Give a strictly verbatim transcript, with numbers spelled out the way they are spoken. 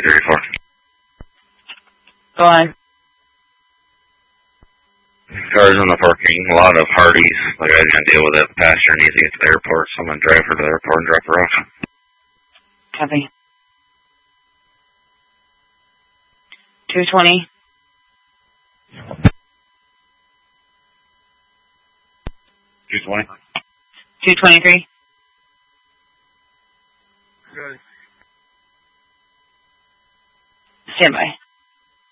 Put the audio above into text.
thirty-four. Go on. Cars in the parking, a lot of Hardys. Like, I didn't deal with it. The passenger needs to get to the airport. Someone drive her to the airport and drop her off. Copy. two twenty. two twenty. two twenty-three. Good. Stand by.